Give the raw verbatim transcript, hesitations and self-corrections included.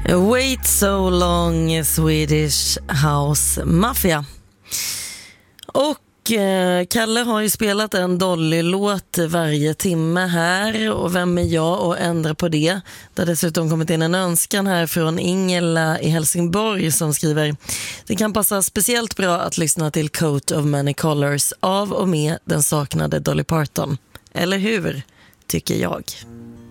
Wait so long, Swedish House Mafia. Och eh, Kalle har ju spelat en Dolly-låt varje timme här. Och vem är jag att ändra på det? Det har dessutom kommit in en önskan här från Ingela i Helsingborg som skriver: det kan passa speciellt bra att lyssna till Coat of Many Colors av och med den saknade Dolly Parton. Eller hur, tycker jag.